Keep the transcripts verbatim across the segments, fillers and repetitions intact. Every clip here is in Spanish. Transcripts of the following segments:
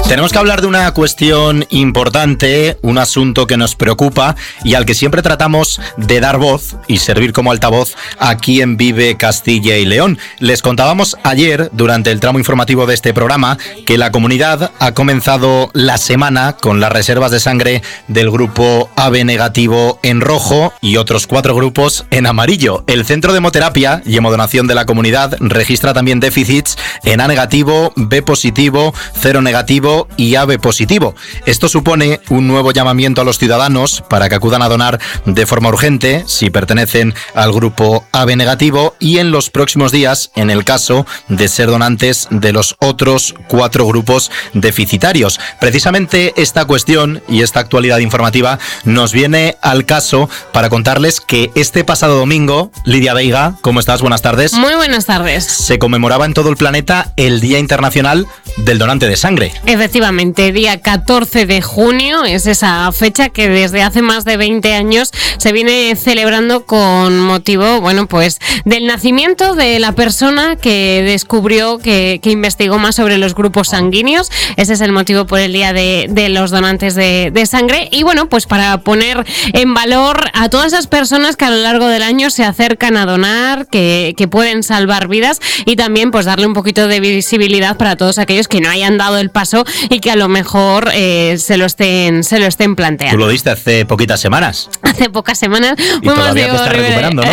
Tenemos que hablar de una cuestión importante, un asunto que nos preocupa y al que siempre tratamos de dar voz y servir como altavoz aquí en Vive Castilla y León. Les contábamos ayer, durante el tramo informativo de este programa, que la comunidad ha comenzado la semana con las reservas de sangre del grupo A B negativo en rojo y otros cuatro grupos en amarillo. El Centro de Hemoterapia y Hemodonación de la comunidad registra también déficits en A negativo, B positivo, cero negativo y A B positivo. Esto supone un nuevo llamamiento a los ciudadanos para que acudan a donar de forma urgente si pertenecen al grupo A B negativo y en los próximos días en el caso de ser donantes de los otros cuatro grupos deficitarios. Precisamente esta cuestión y esta actualidad informativa nos viene al caso para contarles que este pasado domingo, Lidia Veiga, ¿cómo estás? Buenas tardes. Muy buenas tardes. Se conmemoraba en todo el planeta el Día Internacional del Donante de Sangre. Efectivamente, día catorce de junio es esa fecha que desde hace más de veinte años se viene celebrando con motivo, bueno, pues del nacimiento de la persona que descubrió, que, que investigó más sobre los grupos sanguíneos. Ese es el motivo por el Día de, de los Donantes de, de Sangre. Y bueno, pues para poner en valor a todas esas personas que a lo largo del año se acercan a donar, que, que pueden salvar vidas y también pues darle un poquito de visibilidad para todos aquellos que no hayan dado el paso y que a lo mejor eh, se lo estén se lo estén planteando. Tú lo diste hace poquitas semanas. Hace pocas semanas. Y fuimos todavía Diego te estás Rivera, recuperando,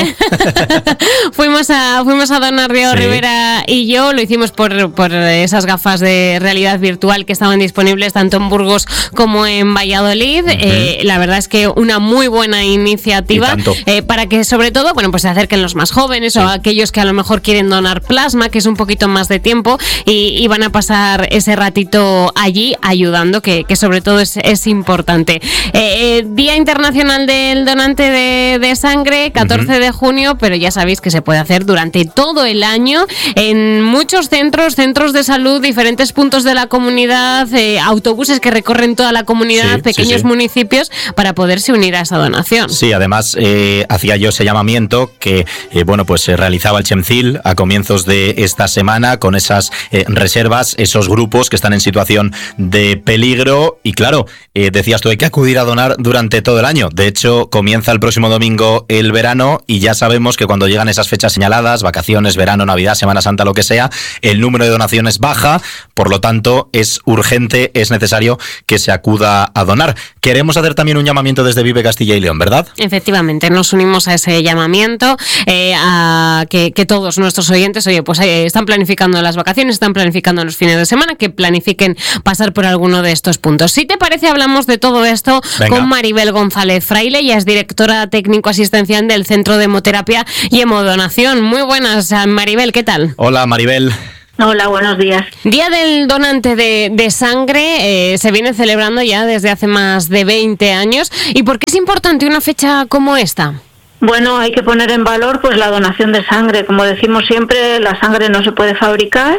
¿no? fuimos a fuimos a donar Diego sí. Rivera y yo, lo hicimos por, por esas gafas de realidad virtual que estaban disponibles tanto en Burgos como en Valladolid. Uh-huh. Eh, la verdad es que una muy buena iniciativa eh, para que sobre todo, bueno, pues se acerquen los más jóvenes sí. o aquellos que a lo mejor quieren donar plasma, que es un poquito más de tiempo y, y van a pasar ese ratito allí ayudando, que, que sobre todo es, es importante. Eh, Día Internacional del Donante de, de Sangre, catorce uh-huh. de junio, pero ya sabéis que se puede hacer durante todo el año en muchos centros, centros de salud, diferentes puntos de la comunidad, eh, autobuses que recorren toda la comunidad, sí, pequeños sí, sí. municipios, para poderse unir a esa donación. Sí, además eh, hacía yo ese llamamiento que, eh, bueno, pues se realizaba el Chemcil a comienzos de esta semana con esas eh, reservas, esos grupos que están en situación de peligro y claro, eh, decías tú, hay que acudir a donar durante todo el año. De hecho, comienza el próximo domingo el verano y ya sabemos que cuando llegan esas fechas señaladas, vacaciones, verano, Navidad, Semana Santa, lo que sea, el número de donaciones baja, por lo tanto es urgente, es necesario que se acuda a donar. Queremos hacer también un llamamiento desde Vive Castilla y León, ¿verdad? Efectivamente, nos unimos a ese llamamiento, eh, a que, que todos nuestros oyentes, oye, pues eh, están planificando las vacaciones, están planificando los fines de semana, que planifiquen pasar por alguno de estos puntos. Si te parece, hablamos de todo esto Venga. con Maribel González Fraile, ella es directora técnico-asistencial del Centro de Hemoterapia y Hemodonación. Muy buenas, Maribel, ¿qué tal? Hola, Maribel. Hola, buenos días. Día del Donante de, de Sangre eh, se viene celebrando ya desde hace más de veinte años. ¿Y por qué es importante una fecha como esta? Bueno, hay que poner en valor pues la donación de sangre. Como decimos siempre, la sangre no se puede fabricar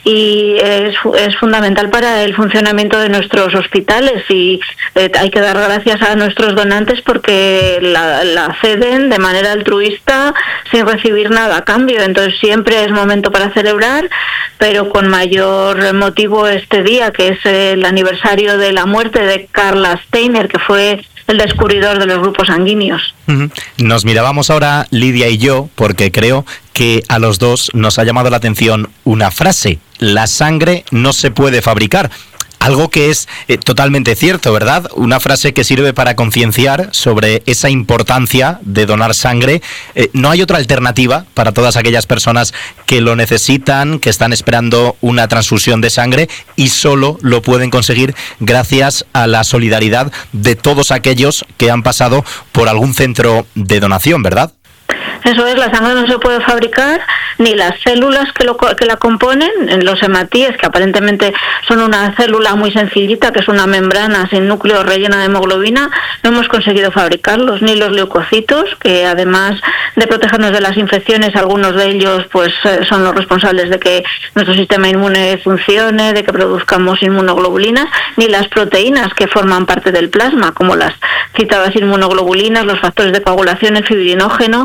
y es, es fundamental para el funcionamiento de nuestros hospitales y eh, hay que dar gracias a nuestros donantes porque la, la ceden de manera altruista sin recibir nada a cambio. Entonces siempre es momento para celebrar, pero con mayor motivo este día, que es el aniversario de la muerte de Karl Steiner, que fue el descubridor de los grupos sanguíneos. Uh-huh. Nos mirábamos ahora, Lidia y yo, porque creo que a los dos nos ha llamado la atención una frase: la sangre no se puede fabricar. Algo que es eh, totalmente cierto, ¿verdad? Una frase que sirve para concienciar sobre esa importancia de donar sangre. Eh, no hay otra alternativa para todas aquellas personas que lo necesitan, que están esperando una transfusión de sangre y solo lo pueden conseguir gracias a la solidaridad de todos aquellos que han pasado por algún centro de donación, ¿verdad? Eso es, la sangre no se puede fabricar, ni las células que, lo, que la componen, los hematíes, que aparentemente son una célula muy sencillita, que es una membrana sin núcleo rellena de hemoglobina, no hemos conseguido fabricarlos, ni los leucocitos, que además de protegernos de las infecciones, algunos de ellos pues son los responsables de que nuestro sistema inmune funcione, de que produzcamos inmunoglobulinas, ni las proteínas que forman parte del plasma, como las citadas inmunoglobulinas, los factores de coagulación, el fibrinógeno, todo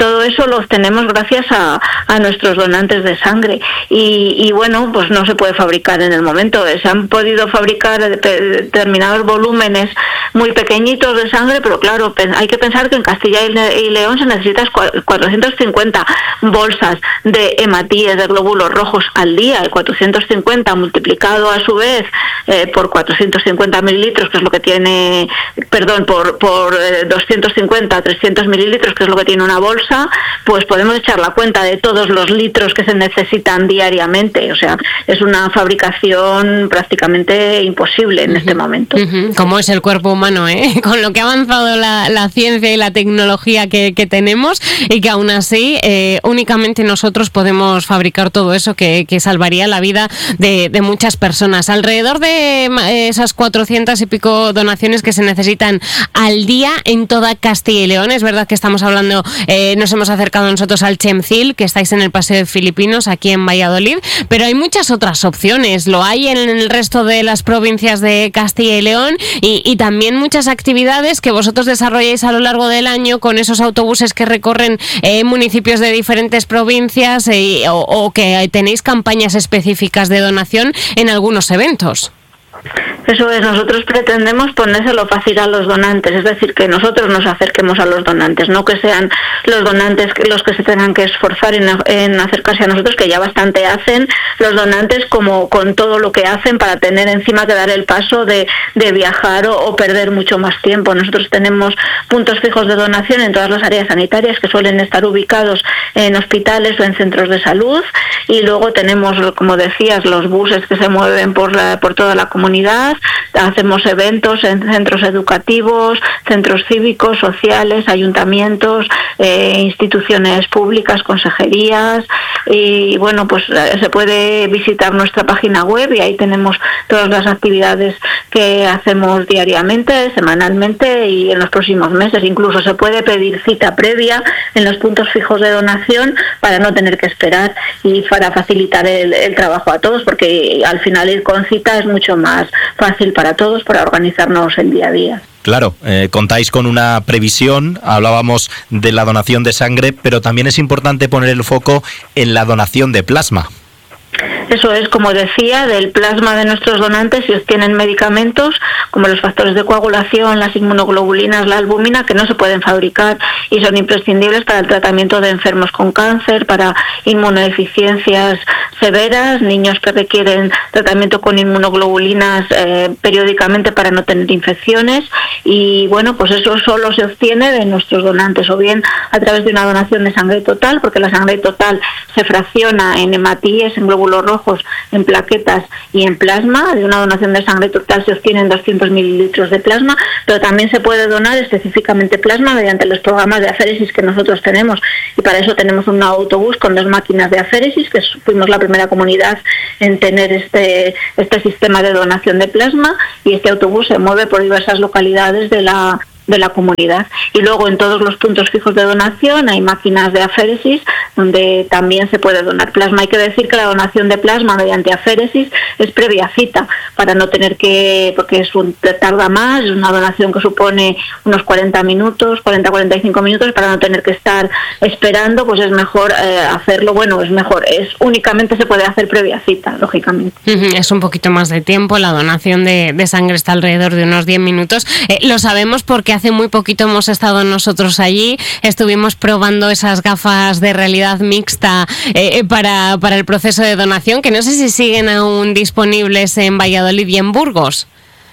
todo eso lo obtenemos gracias a, a nuestros donantes de sangre. Y, y bueno, pues no se puede fabricar en el momento. Se han podido fabricar determinados volúmenes muy pequeñitos de sangre, pero claro, hay que pensar que en Castilla y León se necesitan cuatrocientas cincuenta bolsas de hematíes, de glóbulos rojos al día, y cuatrocientos cincuenta multiplicado a su vez eh, por cuatrocientos cincuenta mililitros, que es lo que tiene, perdón, por, por eh, doscientos cincuenta a trescientos mililitros, que es lo que tiene una bolsa, pues podemos echar la cuenta de todos los litros que se necesitan diariamente. O sea, es una fabricación prácticamente imposible en uh-huh. este momento. Uh-huh. Como es el cuerpo humano, ¿eh? Con lo que ha avanzado la, la ciencia y la tecnología que, que tenemos, y que aún así eh, únicamente nosotros podemos fabricar todo eso que, que salvaría la vida de, de muchas personas. Alrededor de eh, esas cuatrocientas y pico donaciones que se necesitan al día en toda Castilla y León. Es verdad que estamos hablando, eh, nos hemos acercado nosotros al Chemcil, que estáis en el Paseo de Filipinos, aquí en Valladolid, pero hay muchas otras opciones. Lo hay en el resto de las provincias de Castilla y León, y, y también muchas actividades que vosotros desarrolláis a lo largo del año con esos autobuses que recorren eh, municipios de diferentes provincias, eh, o, o que tenéis campañas específicas de donación en algunos eventos. Eso es, nosotros pretendemos ponérselo fácil a los donantes, es decir, que nosotros nos acerquemos a los donantes, no que sean los donantes los que se tengan que esforzar en, en acercarse a nosotros, que ya bastante hacen los donantes como con todo lo que hacen para tener encima que dar el paso de, de viajar o, o perder mucho más tiempo. Nosotros tenemos puntos fijos de donación en todas las áreas sanitarias que suelen estar ubicados en hospitales o en centros de salud, y luego tenemos, como decías, los buses que se mueven por, la, por toda la comunidad. Hacemos eventos en centros educativos, centros cívicos, sociales, ayuntamientos, eh, instituciones públicas, consejerías, y bueno, pues se puede visitar nuestra página web y ahí tenemos todas las actividades que hacemos diariamente, semanalmente y en los próximos meses. Incluso se puede pedir cita previa en los puntos fijos de donación para no tener que esperar y para facilitar el, el trabajo a todos, porque al final ir con cita es mucho más fácil para todos, para organizarnos el día a día. Claro, eh, contáis con una previsión, hablábamos de la donación de sangre, pero también es importante poner el foco en la donación de plasma. Eso es, como decía, del plasma de nuestros donantes, si obtienen medicamentos como los factores de coagulación, las inmunoglobulinas, la albúmina, que no se pueden fabricar y son imprescindibles para el tratamiento de enfermos con cáncer, para inmunodeficiencias severas, niños que requieren tratamiento con inmunoglobulinas eh, periódicamente para no tener infecciones, y bueno, pues eso solo se obtiene de nuestros donantes, o bien a través de una donación de sangre total, porque la sangre total se fracciona en hematíes, en glóbulos rojos, en plaquetas y en plasma. De una donación de sangre total se obtienen doscientos mililitros de plasma, pero también se puede donar específicamente plasma mediante los programas de aféresis que nosotros tenemos, y para eso tenemos un autobús con dos máquinas de aféresis, que fuimos la primera comunidad en tener este, este sistema de donación de plasma, y este autobús se mueve por diversas localidades de la de la comunidad. Y luego en todos los puntos fijos de donación hay máquinas de aféresis donde también se puede donar plasma. Hay que decir que la donación de plasma mediante aféresis es previa cita, para no tener que, porque es un, tarda más, es una donación que supone unos cuarenta minutos, cuarenta a cuarenta y cinco minutos, para no tener que estar esperando, pues es mejor eh, hacerlo, bueno, es mejor, es únicamente se puede hacer previa cita, lógicamente. Es un poquito más de tiempo, la donación de, de sangre está alrededor de unos diez minutos. Eh, lo sabemos porque hace muy poquito hemos estado nosotros allí, estuvimos probando esas gafas de realidad mixta eh, para, para el proceso de donación, que no sé si siguen aún disponibles en Valladolid y en Burgos.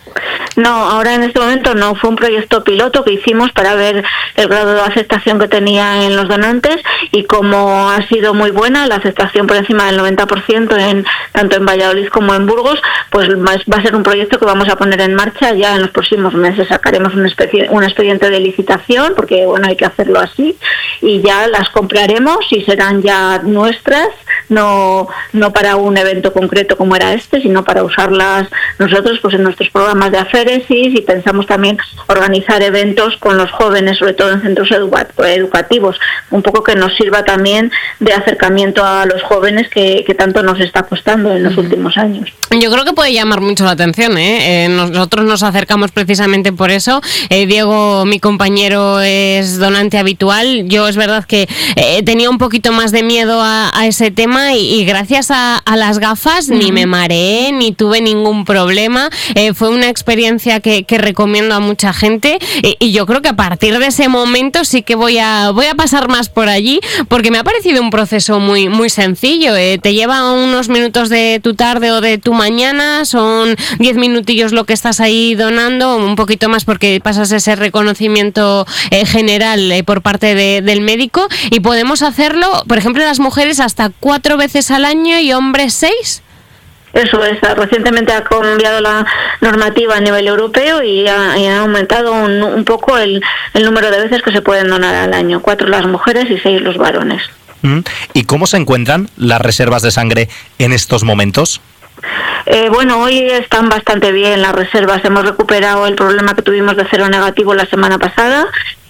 No, ahora en este momento no, fue un proyecto piloto que hicimos para ver el grado de aceptación que tenía en los donantes, y como ha sido muy buena la aceptación por encima del noventa por ciento en, tanto en Valladolid como en Burgos, pues va a ser un proyecto que vamos a poner en marcha ya en los próximos meses. Sacaremos un, especie, un expediente de licitación, porque bueno, hay que hacerlo así, y ya las compraremos y serán ya nuestras, no, no para un evento concreto como era este, sino para usarlas nosotros pues en nuestros programas de afecto hematopoieresis, y pensamos también organizar eventos con los jóvenes, sobre todo en centros educa- educativos, un poco que nos sirva también de acercamiento a los jóvenes que, que tanto nos está costando en los últimos años. Yo creo que puede llamar mucho la atención, ¿eh? Eh, nosotros nos acercamos precisamente por eso. Eh, Diego, mi compañero, es donante habitual. Yo es verdad que eh, tenía un poquito más de miedo a, a ese tema y, y gracias a, a las gafas uh-huh. ni me mareé, ni tuve ningún problema. Eh, fue una experiencia que, que recomiendo a mucha gente y, y yo creo que a partir de ese momento sí que voy a voy a pasar más por allí, porque me ha parecido un proceso muy, muy sencillo. Eh, te lleva unos minutos de tu tarde o de tu mañana, son diez minutillos lo que estás ahí donando, un poquito más porque pasas ese reconocimiento eh, general eh, por parte de, del médico, y podemos hacerlo, por ejemplo, las mujeres hasta cuatro veces al año y hombres seis. Eso es, recientemente ha cambiado la normativa a nivel europeo y ha, y ha aumentado un, un poco el, el número de veces que se pueden donar al año, cuatro las mujeres y seis los varones. ¿Y cómo se encuentran las reservas de sangre en estos momentos? Eh, bueno, hoy están bastante bien las reservas. Hemos recuperado el problema que tuvimos de cero negativo la semana pasada.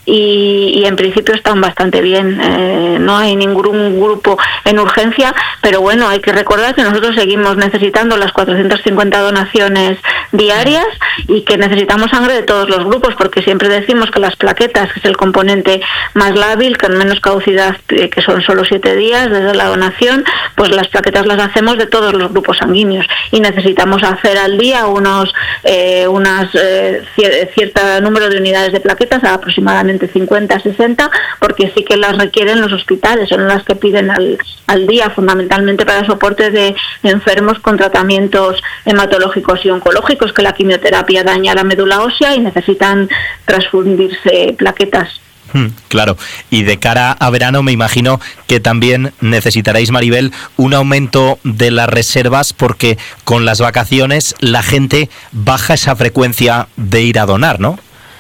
Y, y en principio están bastante bien, eh, no hay ningún grupo en urgencia, pero bueno, hay que recordar que nosotros seguimos necesitando las cuatrocientas cincuenta donaciones diarias y que necesitamos sangre de todos los grupos, porque siempre decimos que las plaquetas, que es el componente más lábil, con menos caducidad, eh, que son solo siete días desde la donación, pues las plaquetas las hacemos de todos los grupos sanguíneos y necesitamos hacer al día unos eh, unas eh, cierto número de unidades de plaquetas, aproximadamente cincuenta, sesenta, porque sí que las requieren los hospitales, son las que piden al, al día, fundamentalmente para soporte de enfermos con tratamientos hematológicos y oncológicos, que la quimioterapia daña la médula ósea y necesitan transfundirse plaquetas. Claro, y de cara a verano me imagino que también necesitaréis, Maribel, un aumento de las reservas, porque con las vacaciones la gente baja esa frecuencia de ir a donar, ¿no?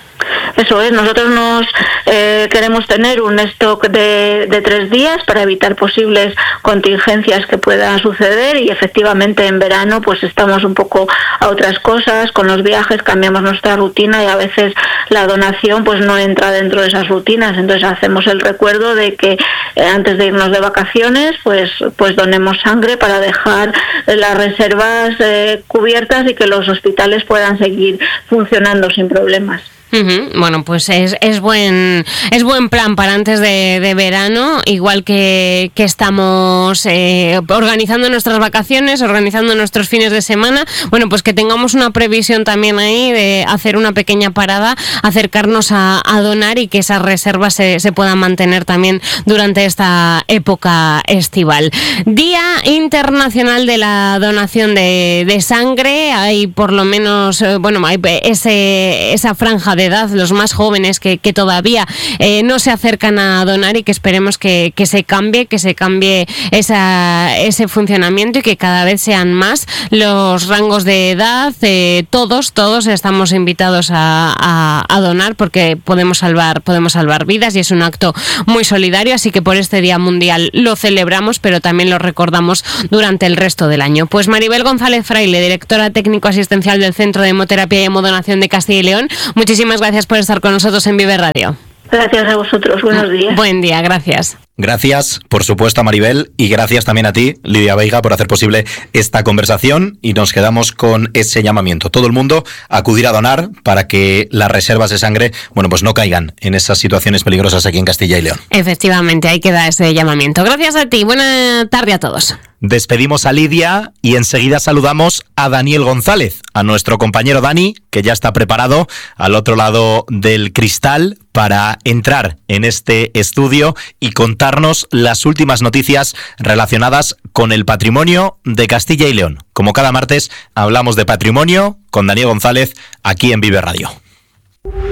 Eso es, nosotros nos eh, queremos tener un stock de, de tres días para evitar posibles contingencias que puedan suceder, y efectivamente en verano pues estamos un poco a otras cosas, con los viajes cambiamos nuestra rutina y a veces la donación pues no entra dentro de esas rutinas, entonces hacemos el recuerdo de que eh, antes de irnos de vacaciones pues, pues donemos sangre para dejar las reservas eh, cubiertas y que los hospitales puedan seguir funcionando sin problemas. Uh-huh. Bueno, pues es, es buen es buen plan para antes de, de verano, igual que, que estamos eh, organizando nuestras vacaciones, organizando nuestros fines de semana. Bueno, pues que tengamos una previsión también ahí de hacer una pequeña parada, acercarnos a, a donar y que esas reservas se, se puedan mantener también durante esta época estival. Día Internacional de la Donación de, de Sangre. Hay por lo menos, eh, bueno, hay ese, esa franja de edad, los más jóvenes que, que todavía eh, no se acercan a donar, y que esperemos que, que se cambie, que se cambie esa, ese funcionamiento y que cada vez sean más los rangos de edad. Eh, todos, todos estamos invitados a, a, a donar, porque podemos salvar, podemos salvar vidas y es un acto muy solidario, así que por este Día Mundial lo celebramos, pero también lo recordamos durante el resto del año. Pues Maribel González Fraile, directora técnico asistencial del Centro de Hemoterapia y Hemodonación de Castilla y León, muchísimas gracias por estar con nosotros en Vive Radio. Gracias a vosotros, buenos días. Buen día, gracias. Gracias, por supuesto, a Maribel, y gracias también a ti, Lidia Veiga, por hacer posible esta conversación, y nos quedamos con ese llamamiento. Todo el mundo a acudir a donar para que las reservas de sangre, bueno, pues no caigan en esas situaciones peligrosas aquí en Castilla y León. Efectivamente, ahí queda ese llamamiento. Gracias a ti, buena tarde a todos. Despedimos a Lidia y enseguida saludamos a Daniel González, a nuestro compañero Dani, que ya está preparado al otro lado del cristal para entrar en este estudio y contarnos las últimas noticias relacionadas con el patrimonio de Castilla y León. Como cada martes, hablamos de patrimonio con Daniel González aquí en Vive Radio.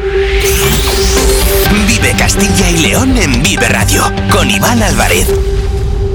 Vive Castilla y León en Vive Radio con Iván Álvarez.